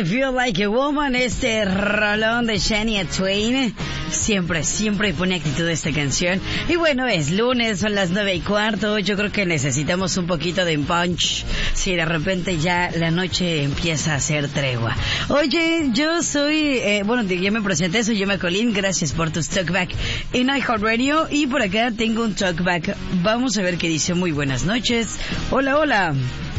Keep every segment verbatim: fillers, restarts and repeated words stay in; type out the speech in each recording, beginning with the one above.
I Feel Like a Woman, este rolón de Shania Twain. Siempre, siempre pone actitud esta canción. Y bueno, es lunes, son las nueve y cuarto. Yo creo que necesitamos un poquito de punch. Si de repente ya la noche empieza a hacer tregua. Oye, yo soy, eh, bueno, yo me presenté, soy Gemma Colín. Gracias por tus talkback en iHeartRadio. Y por acá tengo un talkback. Vamos a ver qué dice. Muy buenas noches. Hola, hola.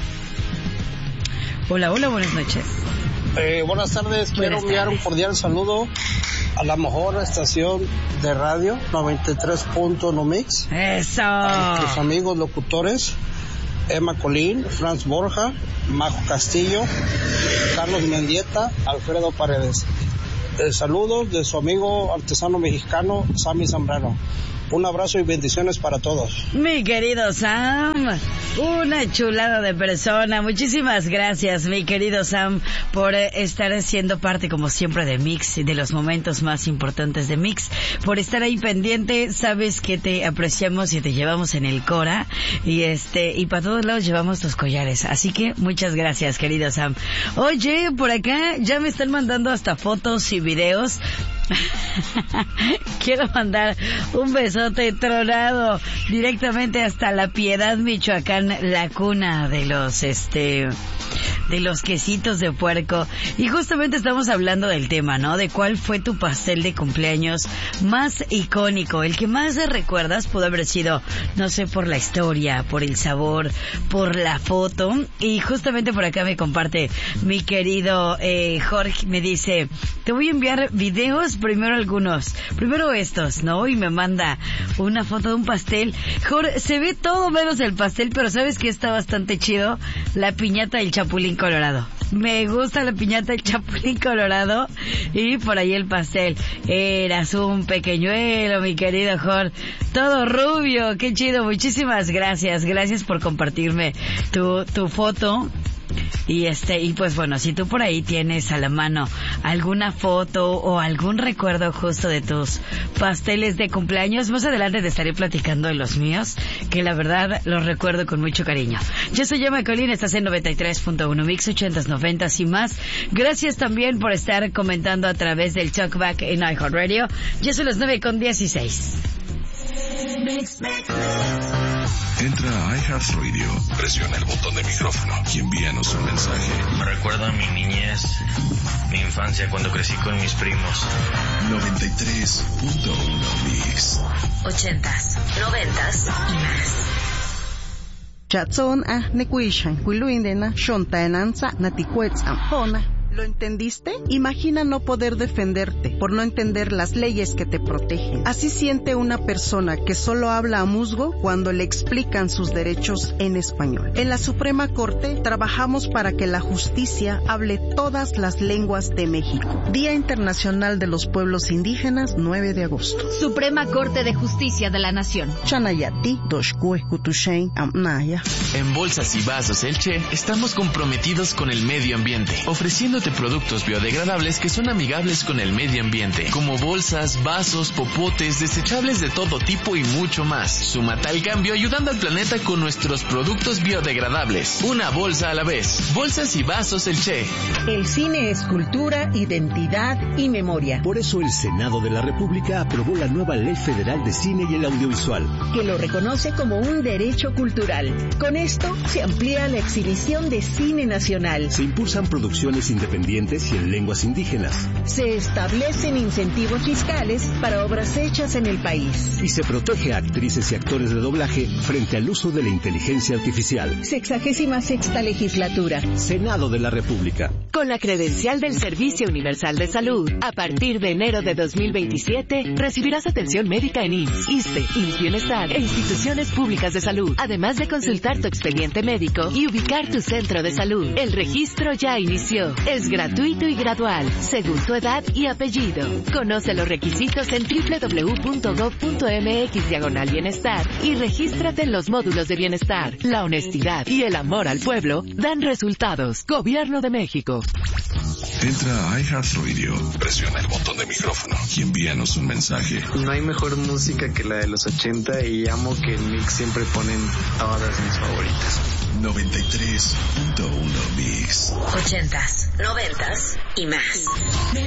Hola, hola, buenas noches. Eh, buenas tardes, quiero buenas enviar tardes. un cordial saludo a la mejor estación de radio, noventa y tres punto uno Mix. Eso. A tus amigos locutores, Emma Colín, Franz Borja, Majo Castillo, Carlos Mendieta, Alfredo Paredes. Eh, saludos de su amigo artesano mexicano, Sammy Zambrano. Un abrazo y bendiciones para todos. Mi querido Sam, una chulada de persona. Muchísimas gracias, mi querido Sam, por eh, estar siendo parte, como siempre, de Mix, de los momentos más importantes de Mix, por estar ahí pendiente. Sabes que te apreciamos y te llevamos en el Cora, y este y para todos lados llevamos tus collares. Así que muchas gracias, querido Sam. Oye, por acá ya me están mandando hasta fotos y videos. Quiero mandar un besote tronado directamente hasta La Piedad, Michoacán, la cuna de los este de los quesitos de puerco. Y justamente estamos hablando del tema, ¿no? De cuál fue tu pastel de cumpleaños más icónico, el que más recuerdas. Pudo haber sido, no sé, por la historia, por el sabor, por la foto. Y justamente por acá me comparte mi querido eh, Jorge, me dice, te voy a enviar videos, primero algunos, primero estos, ¿no? Y me manda una foto de un pastel. Jorge, se ve todo menos el pastel, pero ¿sabes qué está bastante chido? La piñata del Chapulín Colorado. Me gusta la piñata del Chapulín Colorado y por ahí el pastel. Eras un pequeñuelo, mi querido Jorge. Todo rubio, qué chido. Muchísimas gracias. Gracias por compartirme tu, tu foto. Y este, y pues bueno, si tú por ahí tienes a la mano alguna foto o algún recuerdo justo de tus pasteles de cumpleaños, más adelante te estaré platicando de los míos, que la verdad los recuerdo con mucho cariño. Yo soy Gemma Colín, estás en noventa y tres punto uno Mix, ochentas, noventas y más. Gracias también por estar comentando a través del talkback en iHeartRadio. Ya son las nueve con dieciséis. Mix, mix. Entra a iHeartRadio, presiona el botón de micrófono y envíanos un mensaje. Me recuerda a mi niñez, mi infancia cuando crecí con mis primos. noventa y tres punto uno Mix. Ochentas, noventas y más. Chatson a nekuishan, kuiluindena, shontaenanza, naticuetzam, hona. ¿Lo entendiste? Imagina no poder defenderte por no entender las leyes que te protegen. Así siente una persona que solo habla a musgo cuando le explican sus derechos en español. En la Suprema Corte trabajamos para que la justicia hable todas las lenguas de México. Día Internacional de los Pueblos Indígenas, nueve de agosto. Suprema Corte de Justicia de la Nación. Chanayati, Doshkue, Kutushen, Amnaya. En Bolsas y Vasos Elche estamos comprometidos con el medio ambiente, ofreciendo productos biodegradables que son amigables con el medio ambiente, como bolsas, vasos, popotes, desechables de todo tipo y mucho más. Súmate al cambio ayudando al planeta con nuestros productos biodegradables. Una bolsa a la vez. Bolsas y Vasos Elche. El cine es cultura, identidad y memoria. Por eso el Senado de la República aprobó la nueva Ley Federal de Cine y el Audiovisual, que lo reconoce como un derecho cultural. Con esto se amplía la exhibición de cine nacional. Se impulsan producciones independientes y en lenguas indígenas. Se establecen incentivos fiscales para obras hechas en el país. Y se protege a actrices y actores de doblaje frente al uso de la inteligencia artificial. Sexagésima sexta legislatura. Senado de la República. Con la credencial del Servicio Universal de Salud, a partir de enero de dos mil veintisiete, recibirás atención médica en I M S S, ISSSTE, I M S S Bienestar e instituciones públicas de salud, además de consultar tu expediente médico y ubicar tu centro de salud. El registro ya inició. Es gratuito y gradual, según tu edad y apellido. Conoce los requisitos en doble u doble u doble u punto gob punto eme equis diagonal bienestar y regístrate en los módulos de bienestar. La honestidad y el amor al pueblo dan resultados. Gobierno de México. Entra a iHeartRadio, presiona el botón de micrófono y envíanos un mensaje. No hay mejor música que la de los ochenta y amo que en Mix siempre ponen todas mis favoritas. noventa y tres punto uno Mix. Ochentas, noventas y más.